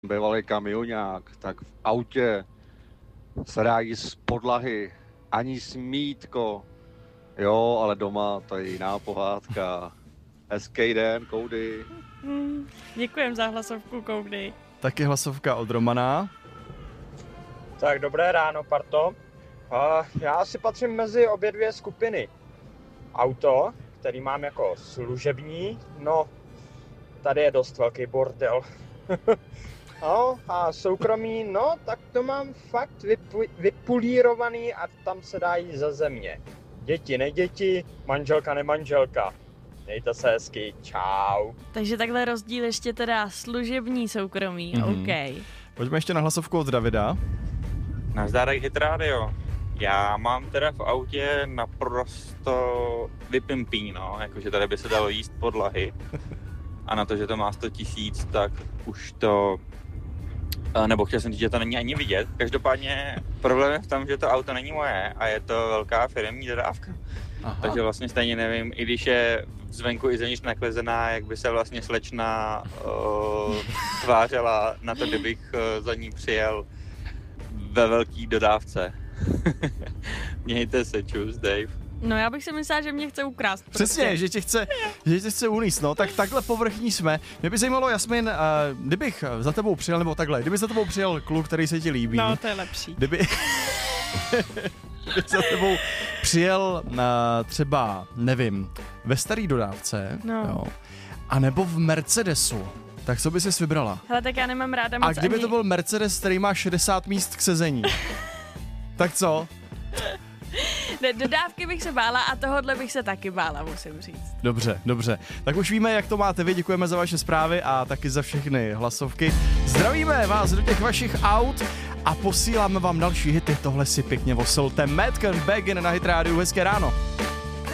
bývalý kamionák, tak v autě se dá jíst z podlahy, ani smítko. Jo, ale doma to je jiná pohádka. Hezký den, Koudy. Děkujem za hlasovku, Koudy. Taky hlasovka od Romana. Tak dobré ráno, parto. Já asi patřím mezi obě dvě skupiny. Auto, který mám jako služební, no tady je dost velký bordel. No, a soukromí, no tak to mám fakt vypulírovaný a tam se dá jít ze země. Děti, neděti, manželka, nemanželka. Mějte se hezky, čau. Takže takhle rozdíl ještě teda služební soukromí, OK. Pojďme ještě na hlasovku od Davida. Nazdárek Hit Radio. Já mám teda v autě naprosto vypimpí, no, jakože tady by se dalo jíst podlahy. A na to, že to má 100 000, tak už to... Nebo chtěl jsem říct, že to není ani vidět. Každopádně problém je v tom, že to auto není moje a je to velká firemní dodávka. Aha. Takže vlastně stejně nevím, i když je zvenku i zevnitř naklezená, jak by se vlastně slečna tvářela na to, kdybych za ní přijel ve velký dodávce. Mějte se, čus, Dave. No já bych si myslela, že mě chce ukrást. Přesně, prostě. že tě chce uníst, no, tak takhle povrchní jsme. Mě by zajímalo, Jasmin, kdybych za tebou přijel, nebo takhle, kdyby za tebou přijel kluk, který se ti líbí. No, to je lepší. Kdyby za tebou přijel třeba, nevím, ve starý dodávce, no. Jo, a nebo v Mercedesu, tak co by ses vybrala? Hele, tak já nemám ráda moc A kdyby ani... to byl Mercedes, který má 60 míst k sezení, tak co? Ne, dodávky bych se bála a tohodle bych se taky bála, musím říct. Dobře. Tak už víme, jak to máte vy, děkujeme za vaše zprávy a taky za všechny hlasovky. Zdravíme vás do těch vašich aut a posíláme vám další hity. Tohle si pěkně voselte. Madcon Begin na Hit Radio. Hezké ráno.